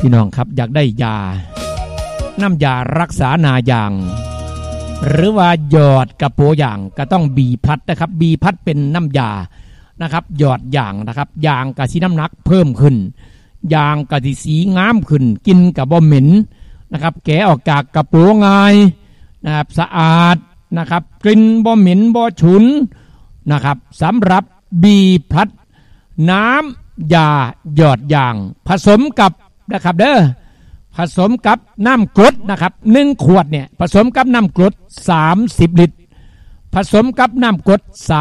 พี่น้องครับอยากได้ยาน้ำยารักษาหน้าอย่างหรือว่าหยอดกระโปอย่างก็ต้องบีพัดนะครับบีพัดเป็นน้ำยานะครับหยอดอย่างนะครับยางกะสีน้ำหนักเพิ่มขึ้นยางกะสีงามขึ้นกินกับบ่เหม็นนะครับแกะออกจากกระโปง่ายนะครับสะอาดนะครับกลิ่นบ่เหม็นบ่ฉุนนะครับสำหรับบีพัดน้ำยาหยอดอย่างผสมกับนะครับเด้อผสมกับน้ำกรดนะครับ1 ขวดเนี่ยผสมกับน้ำกรด30 ลิตรผสมกับน้ำกรด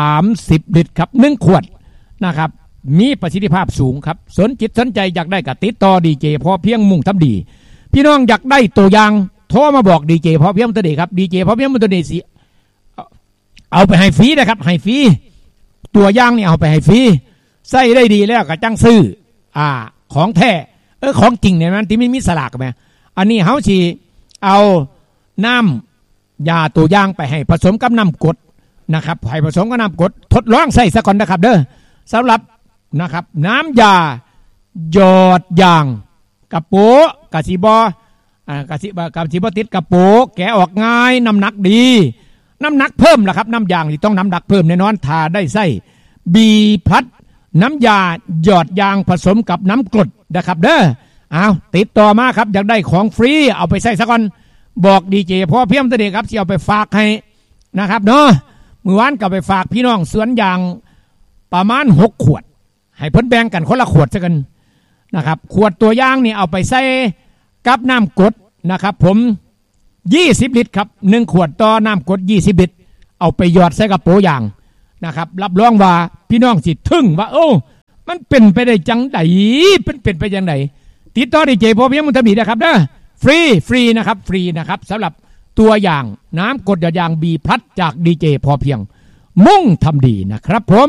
30 ลิตรครับ1 ขวดนะครับมีประสิทธิภาพสูงครับสนจิตสนใจอยากได้ก็ติดต่อดีเจพอเพียงมุ่งทำดีพี่น้องอยากได้ตัวอย่างโทรมาบอกดีเจพอเพียงตัวดีครับดีเจพอเพียงตัวดีสิเอาไปให้ฟรีนะครับให้ฟรีตัวอย่างนี่เอาไปให้ฟรีใส่ได้ดีแล้วก็จังซื้อของแท้ของจริงเนี่ยมันที่ไม่มีสลากไหมอันนี้เขาสิเอาน้ำยาตัวอย่างไปให้ผสมกับน้ำกรดนะครับให้ผสมกับน้ำกรดทดลองใส่ซะก่อนนะครับเด้อสำหรับนะครับน้ำยาหยอดยางกระโปะกระสีบกระสีบติดกระโปะแกะออกง่ายน้ำหนักดีน้ำหนักเพิ่มล่ะครับน้ำยางที่ต้องน้ำหนักเพิ่มแน่นอนทาได้ใส่บีพัดน้ำยาหยอดยางผสมกับน้ำกรดนะครับเด้อเอาติดต่อมาครับอยากได้ของฟรีเอาไปใส่ซะก่อนบอกดีเจพอเพียงตัวเด็กครับที่เอาไปฝากให้นะครับเนาะเมื่อวานก็ไปฝากพี่น้องสวนยางประมาณ6 ขวดให้เพิ่นแบ่งกันคนละขวดซะกันนะครับขวดตัวยางนี่เอาไปใส่กับน้ำกรดนะครับผม20 ลิตรครับ1 ขวดต่อน้ำกรด20 ลิตรเอาไปหยอดใส่กระโปรงยางนะครับรับรองว่าพี่น้องสิทึ่งว่าโอ้มันเป็นไปได้จังไดเป็นไปจังไดติดต่อดีเจพอเพียงมันทำดีนะครับเด้อฟรีนะครับฟรีนะครับสำหรับตัวอย่างน้ำกรดหยดยางบีพลัดจากดีเจพอเพียงมุ่งทำดีนะครับผม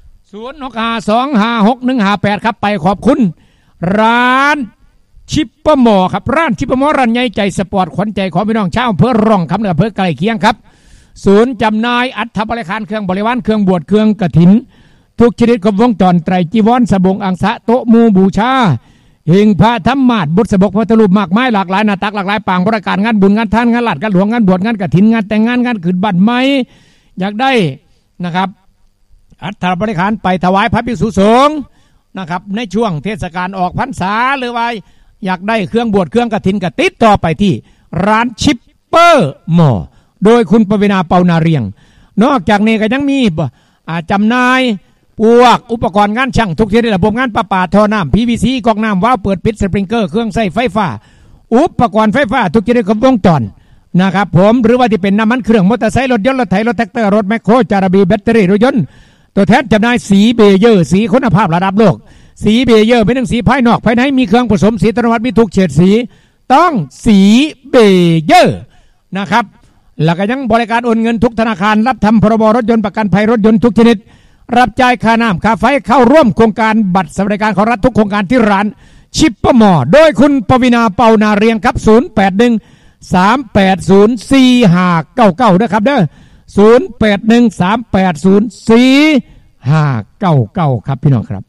065256158ครับไปขอบคุณร้านชิปเปอร์มอครับร้านชิปเปอร์มอร้านใหญ่ใจสปอร์ตขวัญใจของพี่น้องชาวอำเภอร่องคำเหนืออำเภอใกล้เคียงครับศูนย์จำหน่ายอัฐบริการเครื่องบริวารเครื่องบวชเครื่องกฐินทุกชนิดครบวงจรไตรจีวรสบงอังสะโต๊ะมูบูชาเฮงพระธรรมาสบุตรสบกพระตรูปมากมายหลากหลายหน้าตักหลากหลายปางบริการงานบุญงานท่านงานหลัดงานหลวงงานบวชงานกฐินงานแต่งงานงานขืนบัตรไม้อยากได้นะครับอัฐบริการไปถวายพระภิกษุสงฆ์นะครับในช่วงเทศกาลออกพรรษาหรือว่าอยากได้เครื่องบวชเครื่องกฐินก็ติดต่อไปที่ร้านชิปเปอร์มอโดยคุณปวีณาเปานาเรียงนอกจากนี้ก็ยังมีจำหน่ายพวกอุปกรณ์งานช่างทุกชนิดระบบงานประปาท่อน้ำ PVC ก๊อกน้ำว้าวเปิดปิดสปริงเกอร์เครื่องใช้ไฟฟ้าอุปกรณ์ไฟฟ้าทุกชนิดครบวงจรนะครับผมหรือว่าที่เป็นน้ำมันเครื่องมอเตอร์ไซค์รถยนต์รถไถรถแท็กเตอร์รถแมคโครจาระบีแบตเตอรี่รถยนต์ตัวแทนจำหน่ายสีเบเยอร์สีคุณภาพระดับโลกสีเบเยอร์เป็นทั้งสีภายนอกภายในมีเครื่องผสมสีอัตโนมัติมีทุกเฉดสีต้องสีเบเยอร์นะครับแล้วก็ยังบริการโอนเงินทุกธนาคารรับทำพรบรถยนต์ประกันภัยรถยนต์ทุกชนิดรับจ่ายค่าน้ำค่าไฟเข้าร่วมโครงการบัตรสวัสดิการของรัฐทุกโครงการที่ร้านชิปเปอร์มอโดยคุณปวีณาเปานาเรียงครับ0813804599นะครับเด้อ0813804599ครับพี่น้องครับ